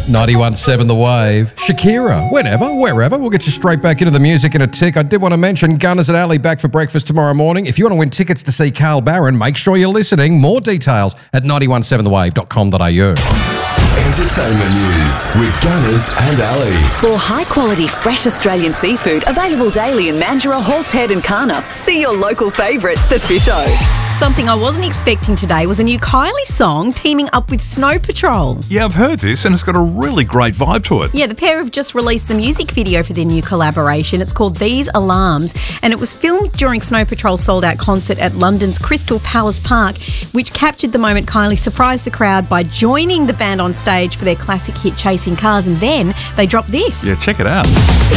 91.7 The Wave. Shakira, whenever, wherever. We'll get you straight back into the music in a tick. I did want to mention Gunners at Alley back for breakfast tomorrow morning. If you want to win tickets to see Carl Barron, make sure you're listening. More details at 917thewave.com.au. Entertainment news with Gunners and Ali. For high-quality, fresh Australian seafood available daily in Mandurah, Horsehead and Karnup, see your local favourite, The Fish O. Something I wasn't expecting today was a new Kylie song teaming up with Snow Patrol. Yeah, I've heard this and it's got a really great vibe to it. Yeah, the pair have just released the music video for their new collaboration. It's called These Alarms, and it was filmed during Snow Patrol's sold-out concert at London's Crystal Palace Park, which captured the moment Kylie surprised the crowd by joining the band on stage for their classic hit Chasing Cars, and then they dropped this. Yeah, check it out.